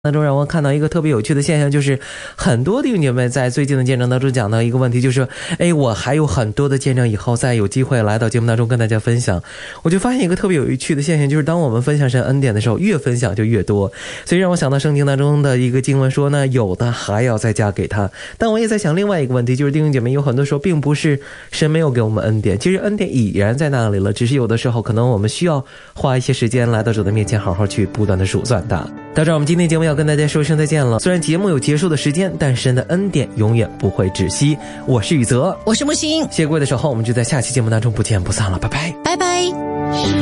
当中让我看到一个特别有趣的现象，就是很多弟兄姐妹在最近的见证当中讲到一个问题，就是我还有很多的见证，以后再有机会来到节目当中跟大家分享。我就发现一个特别有趣的现象，就是当我们分享神恩典的时候，越分享就越多。所以让我想到圣经当中的一个经文说呢，有的还要再加给他。但我也在想另外一个问题，就是弟兄姐妹有很多时候并不是神没有给我们恩典，其实恩典已然在那里了，只是有的时候可能我们需要花一些时间来到主的面前，好好去不断的数算它。到这儿我们今天节目要跟大家说一声再见了。虽然节目有结束的时间，但神的恩典永远不会止息。我是宇泽， 我是木星， 谢谢各位的守候，我们就在下期节目当中不见不散了，拜拜， 拜拜。